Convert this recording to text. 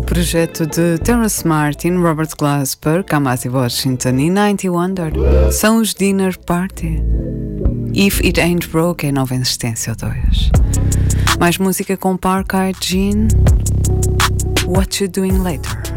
projeto de Terrace Martin, Robert Glasper, Kamasi Washington e 90 Wonder são os Dinner Party. If It Ain't Broke é nova insistência 2. Mais música com Park Hyde Jean, What You Doing Later.